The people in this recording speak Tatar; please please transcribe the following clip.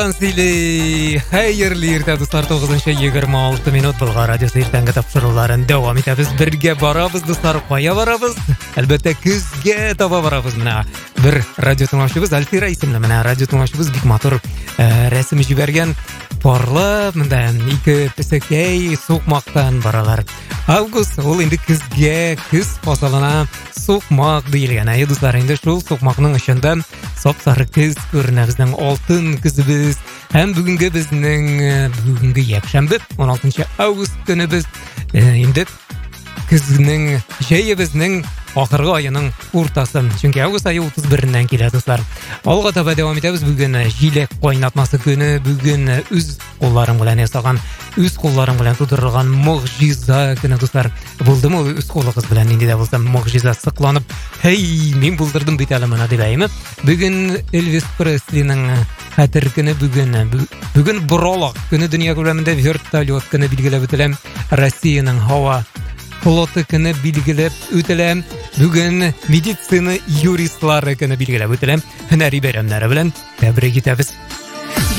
Хайырлы ерте достар, 9:26 минут Булгар радиосы иртәнге тапшыруларын дәвам итәбез. Бергә барабыз достар, кая барабыз? Әлбәттә көзгә таба барабыз. Менә бер радио тыңлаучыбыз Альфира исемле, менә радио тыңлаучыбыз бик матур рәсем җибәргән. Парлы, монда ике песекәй сукмактан баралар. Август ул инде көзгә, көз фасылына сукмак диелгән. Әйе дуслар, инде шул сукмакның очында сап-сары көз күренә, безнең алтын көзебез. Һәм бүгенге якшәмбе 16 август көне без инде көзнең, җәебезнең ахыргы аеның уртасы. Чөнки август ае 31-нән килә дуслар. Алга таба дәвам итәбез. Бүген җиләк кайнатмасы көне, бүген үз кулларым белән ясаган, үз кулларым белән тудырылган могҗиза көне дуслар. Булдымы үз кулыгыз белән инде дә булса могҗиза сыкланып, "Хей, мин булдырдым бит әле моны" дип әйме. Бүген Элвис Преслинең хәтер көне, бүген Боралак көне, дөнья күләмендә вертолет көне билгеләп үтелә. Россиянең һава флоты көне билгеләп үтелә. Бүген медицина юристлары көне билгеләп үтелә. Һөнәри бәйрәмнәре белән тәбрик итәбез.